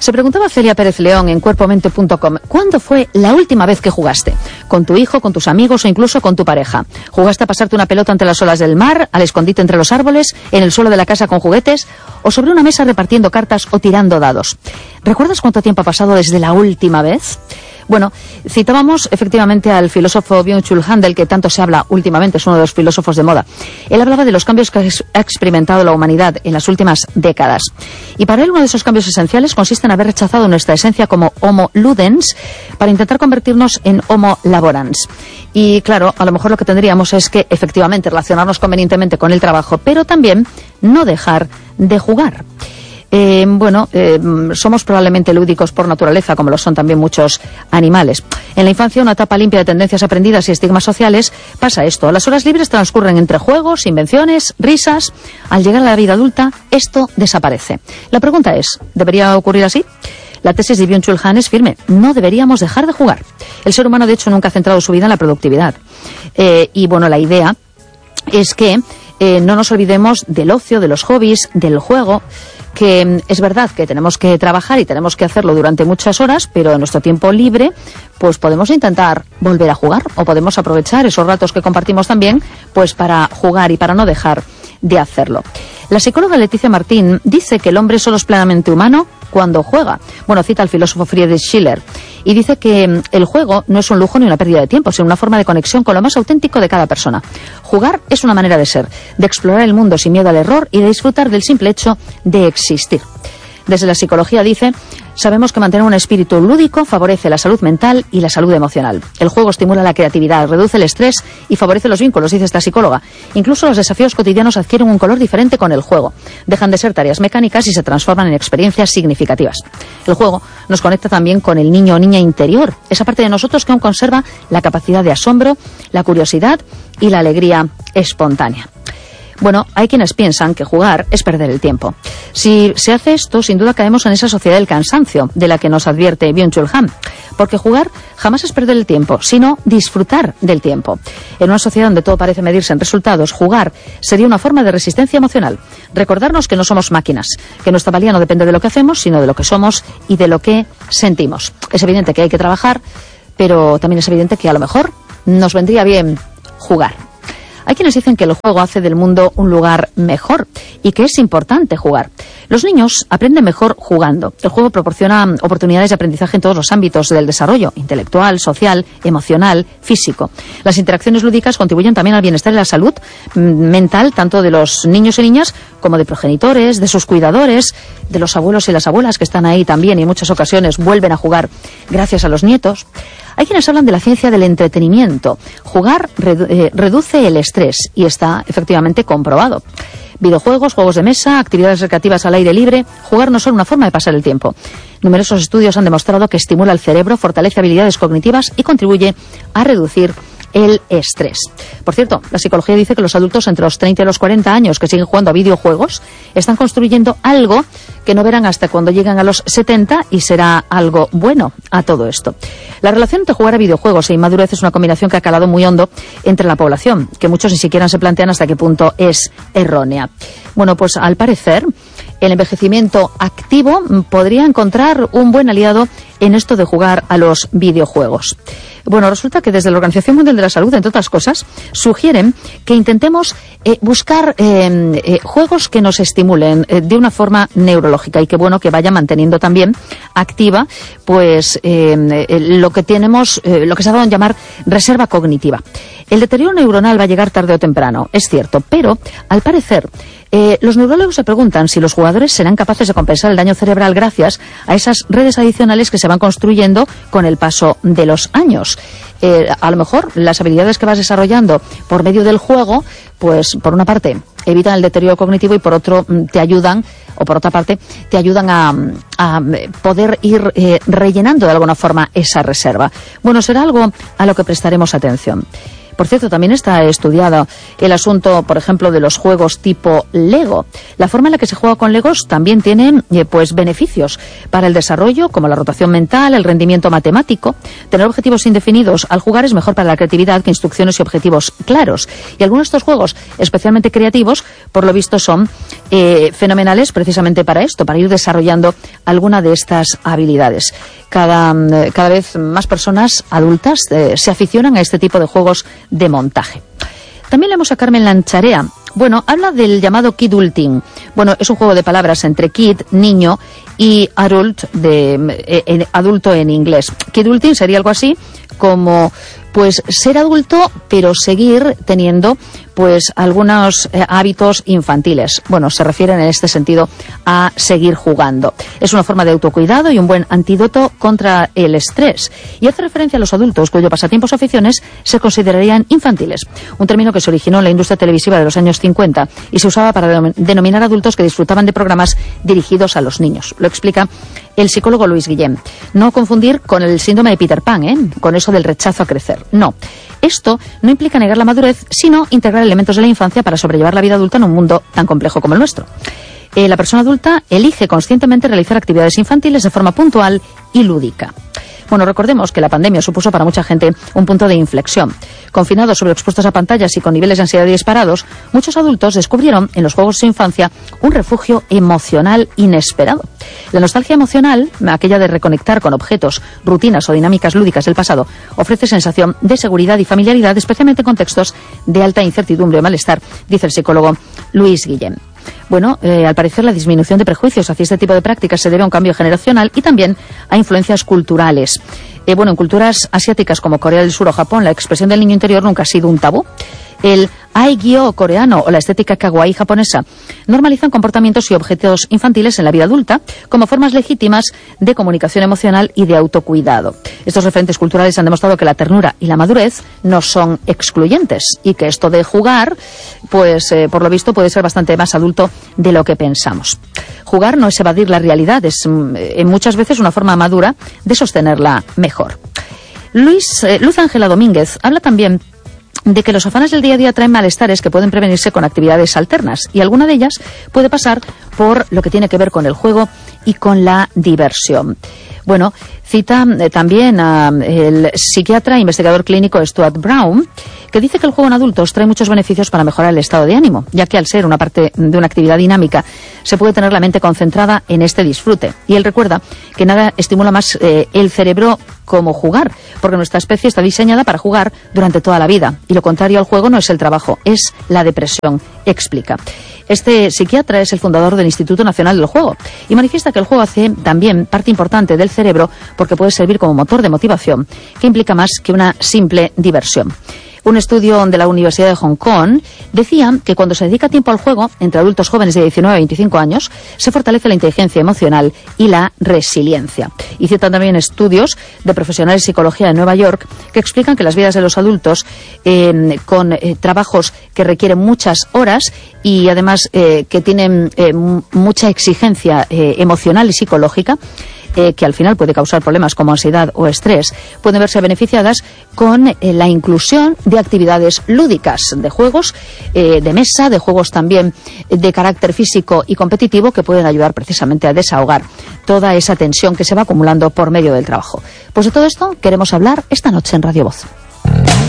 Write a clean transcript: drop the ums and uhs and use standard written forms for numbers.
Se preguntaba Celia Pérez León en cuerpomente.com, ¿cuándo fue la última vez que jugaste? ¿Con tu hijo, con tus amigos o incluso con tu pareja? ¿Jugaste a pasarte una pelota entre las olas del mar, al escondite entre los árboles, en el suelo de la casa con juguetes o sobre una mesa repartiendo cartas o tirando dados? ¿Recuerdas cuánto tiempo ha pasado desde la última vez? Bueno, citábamos efectivamente al filósofo Byung-Chul Han, del que tanto se habla últimamente, es uno de los filósofos de moda. Él hablaba de los cambios que ha experimentado la humanidad en las últimas décadas. Y para él uno de esos cambios esenciales consiste en haber rechazado nuestra esencia como Homo Ludens para intentar convertirnos en Homo Laborans. Y claro, a lo mejor lo que tendríamos es que efectivamente relacionarnos convenientemente con el trabajo, pero también no dejar de jugar. Somos probablemente lúdicos por naturaleza, como lo son también muchos animales. En la infancia, una etapa limpia de tendencias aprendidas y estigmas sociales, pasa esto. Las horas libres transcurren entre juegos, invenciones, risas. Al llegar a la vida adulta, esto desaparece. La pregunta es, ¿debería ocurrir así? La tesis de Byung-Chul Han es firme. No deberíamos dejar de jugar. El ser humano, de hecho, nunca ha centrado su vida en la productividad. La idea es que no nos olvidemos del ocio, de los hobbies, del juego, que es verdad que tenemos que trabajar y tenemos que hacerlo durante muchas horas, pero en nuestro tiempo libre pues podemos intentar volver a jugar o podemos aprovechar esos ratos que compartimos también pues para jugar y para no dejar de hacerlo. La psicóloga Leticia Martín dice que el hombre solo es plenamente humano cuando juega. Bueno, cita al filósofo Friedrich Schiller y dice que el juego no es un lujo ni una pérdida de tiempo, sino una forma de conexión con lo más auténtico de cada persona. Jugar es una manera de ser, de explorar el mundo sin miedo al error y de disfrutar del simple hecho de existir. Desde la psicología dice, sabemos que mantener un espíritu lúdico favorece la salud mental y la salud emocional. El juego estimula la creatividad, reduce el estrés y favorece los vínculos, dice esta psicóloga. Incluso los desafíos cotidianos adquieren un color diferente con el juego. Dejan de ser tareas mecánicas y se transforman en experiencias significativas. El juego nos conecta también con el niño o niña interior, esa parte de nosotros que aún conserva la capacidad de asombro, la curiosidad y la alegría espontánea. Bueno, hay quienes piensan que jugar es perder el tiempo. Si se hace esto, sin duda caemos en esa sociedad del cansancio de la que nos advierte Byung-Chul Han. Porque jugar jamás es perder el tiempo, sino disfrutar del tiempo. En una sociedad donde todo parece medirse en resultados, jugar sería una forma de resistencia emocional. Recordarnos que no somos máquinas, que nuestra valía no depende de lo que hacemos, sino de lo que somos y de lo que sentimos. Es evidente que hay que trabajar, pero también es evidente que a lo mejor nos vendría bien jugar. Hay quienes dicen que el juego hace del mundo un lugar mejor y que es importante jugar. Los niños aprenden mejor jugando. El juego proporciona oportunidades de aprendizaje en todos los ámbitos del desarrollo, intelectual, social, emocional, físico. Las interacciones lúdicas contribuyen también al bienestar y la salud mental, tanto de los niños y niñas como de progenitores, de sus cuidadores, de los abuelos y las abuelas que están ahí también y en muchas ocasiones vuelven a jugar gracias a los nietos. Hay quienes hablan de la ciencia del entretenimiento. Jugar reduce el estrés y está efectivamente comprobado. Videojuegos, juegos de mesa, actividades recreativas al aire libre, jugar no es solo una forma de pasar el tiempo. Numerosos estudios han demostrado que estimula el cerebro, fortalece habilidades cognitivas y contribuye a reducir el estrés. Por cierto, la psicología dice que los adultos entre los 30 y los 40 años que siguen jugando a videojuegos están construyendo algo que no verán hasta cuando lleguen a los 70 y será algo bueno a todo esto. La relación entre jugar a videojuegos e inmadurez es una combinación que ha calado muy hondo entre la población, que muchos ni siquiera se plantean hasta qué punto es errónea. Bueno, pues al parecer el envejecimiento activo podría encontrar un buen aliado en esto de jugar a los videojuegos. Bueno, resulta que desde la Organización Mundial de la Salud, entre otras cosas, sugieren que intentemos buscar juegos que nos estimulen de una forma neurológica y que bueno que vaya manteniendo también activa pues lo que tenemos, lo que se ha dado en llamar reserva cognitiva. El deterioro neuronal va a llegar tarde o temprano, es cierto, pero al parecer los neurólogos se preguntan si los jugadores serán capaces de compensar el daño cerebral gracias a esas redes adicionales que se van construyendo con el paso de los años. A lo mejor las habilidades que vas desarrollando por medio del juego, pues por una parte evitan el deterioro cognitivo y por otro te ayudan, o por otra parte te ayudan a poder ir rellenando de alguna forma esa reserva. Bueno, será algo a lo que prestaremos atención. Por cierto, también está estudiado el asunto, por ejemplo, de los juegos tipo Lego. La forma en la que se juega con Legos también tiene pues beneficios para el desarrollo, como la rotación mental, el rendimiento matemático. Tener objetivos indefinidos al jugar es mejor para la creatividad que instrucciones y objetivos claros. Y algunos de estos juegos, especialmente creativos, por lo visto son fenomenales precisamente para esto, para ir desarrollando alguna de estas habilidades. Cada vez más personas adultas se aficionan a este tipo de juegos de montaje. También leemos a Carmen Lancharea. Bueno, habla del llamado kidulting. Bueno, es un juego de palabras entre kid, niño, y adult, adulto en inglés. Kidulting sería algo así como pues ser adulto pero seguir teniendo pues algunos hábitos infantiles. Bueno, se refieren en este sentido a seguir jugando. Es una forma de autocuidado y un buen antídoto contra el estrés. Y hace referencia a los adultos cuyos pasatiempos o aficiones se considerarían infantiles. Un término que se originó en la industria televisiva de los años 50 y se usaba para denominar adultos que disfrutaban de programas dirigidos a los niños. Lo explica el psicólogo Luis Guillem. No confundir con el síndrome de Peter Pan, con eso del rechazo a crecer. No. Esto no implica negar la madurez, sino integrar elementos de la infancia para sobrellevar la vida adulta en un mundo tan complejo como el nuestro. La persona adulta elige conscientemente realizar actividades infantiles de forma puntual y lúdica. Bueno, recordemos que la pandemia supuso para mucha gente un punto de inflexión. Confinados, sobreexpuestos a pantallas y con niveles de ansiedad disparados, muchos adultos descubrieron en los juegos de su infancia un refugio emocional inesperado. La nostalgia emocional, aquella de reconectar con objetos, rutinas o dinámicas lúdicas del pasado, ofrece sensación de seguridad y familiaridad, especialmente en contextos de alta incertidumbre o malestar, dice el psicólogo Luis Guillem. Bueno, al parecer la disminución de prejuicios hacia este tipo de prácticas se debe a un cambio generacional y también a influencias culturales. Bueno, en culturas asiáticas como Corea del Sur o Japón, la expresión del niño interior nunca ha sido un tabú. El Aigyo coreano o la estética kawaii japonesa normalizan comportamientos y objetos infantiles en la vida adulta como formas legítimas de comunicación emocional y de autocuidado. Estos referentes culturales han demostrado que la ternura y la madurez no son excluyentes y que esto de jugar, pues por lo visto puede ser bastante más adulto de lo que pensamos. Jugar no es evadir la realidad, es muchas veces una forma madura de sostenerla mejor. Luz Ángela Domínguez habla también de que los afanes del día a día traen malestares que pueden prevenirse con actividades alternas, y alguna de ellas puede pasar por lo que tiene que ver con el juego y con la diversión. Bueno, cita también al psiquiatra e investigador clínico Stuart Brown, que dice que el juego en adultos trae muchos beneficios para mejorar el estado de ánimo, ya que al ser una parte de una actividad dinámica se puede tener la mente concentrada en este disfrute. Y él recuerda que nada estimula más el cerebro como jugar, porque nuestra especie está diseñada para jugar durante toda la vida, y lo contrario al juego no es el trabajo, es la depresión, explica. Este psiquiatra es el fundador del Instituto Nacional del Juego y manifiesta que el juego hace también parte importante del cerebro porque puede servir como motor de motivación, que implica más que una simple diversión. Un estudio de la Universidad de Hong Kong decía que cuando se dedica tiempo al juego, entre adultos jóvenes de 19 a 25 años, se fortalece la inteligencia emocional y la resiliencia. Y citan también estudios de profesionales de psicología de Nueva York que explican que las vidas de los adultos con trabajos que requieren muchas horas y además que tienen mucha exigencia emocional y psicológica, que al final puede causar problemas como ansiedad o estrés, pueden verse beneficiadas con la inclusión de actividades lúdicas, de juegos de mesa, de juegos también de carácter físico y competitivo que pueden ayudar precisamente a desahogar toda esa tensión que se va acumulando por medio del trabajo. Pues de todo esto queremos hablar esta noche en Radio Voz.